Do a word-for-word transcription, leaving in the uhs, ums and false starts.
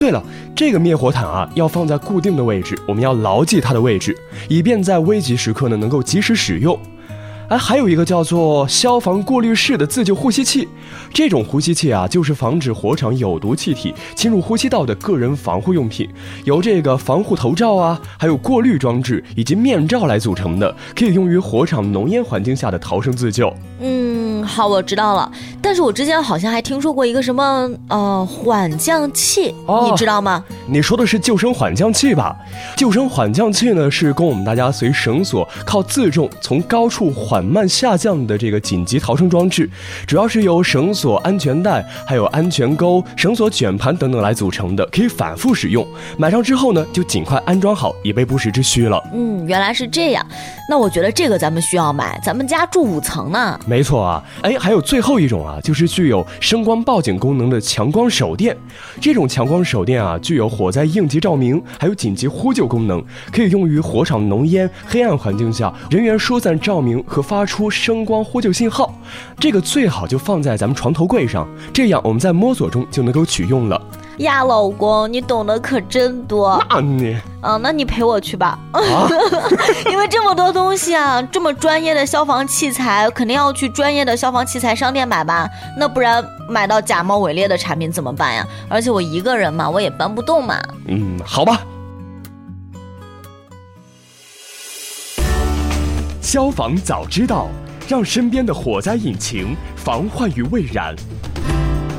对了，这个灭火毯啊，要放在固定的位置，我们要牢记它的位置，以便在危急时刻呢能够及时使用。哎，还有一个叫做消防过滤式的自救呼吸器，这种呼吸器啊，就是防止火场有毒气体侵入呼吸道的个人防护用品，由这个防护头罩啊，还有过滤装置以及面罩来组成的，可以用于火场浓烟环境下的逃生自救。 嗯，好，我知道了。但是我之前好像还听说过一个什么呃缓降器、哦、你知道吗？ 你说的是救生缓降器吧？救生缓降器呢，是供我们大家随绳索靠自重从高处缓慢下降的这个紧急逃生装置，主要是由绳索、安全带、还有安全钩、绳索卷盘等等来组成的，可以反复使用。买上之后呢，就尽快安装好，以备不时之需了。 嗯，原来是这样。那我觉得这个咱们需要买，咱们家住五层呢。 没错啊，哎，还有最后一种啊，就是具有声光报警功能的强光手电。这种强光手电啊，具有火灾应急照明，还有紧急呼救功能，可以用于火场浓烟、黑暗环境下人员疏散照明和发出声光呼救信号。这个最好就放在咱们床头柜上，这样我们在摸索中就能够取用了。 呀，老公，你懂得可真多。 那你啊，那你陪我去吧。 啊、 因为这么多东西啊，这么专业的消防器材，肯定要去专业的消防器材商店买吧？那不然买到假冒伪劣的产品怎么办呀？而且我一个人嘛，我也搬不动嘛。 嗯，好吧。消防早知道，让身边的火灾引擎防患于未然。